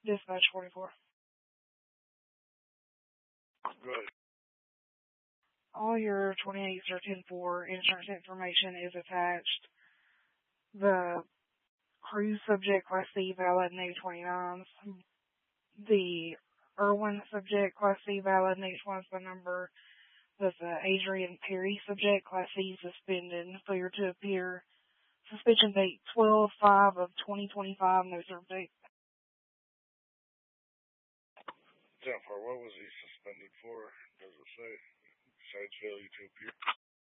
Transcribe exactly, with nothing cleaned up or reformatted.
Dispatch forty-four. Good. All your twenty-eight or ten four insurance information is attached. The cruise subject class C valid and eight twenty-nines. The Irwin subject class C valid and H one's the number. The Adrian Perry subject class C suspended. Failure to appear. Suspension date twelve five of twenty twenty-five. No serve date. Jennifer, what was he suspended for? Does it say? Besides failure to appear.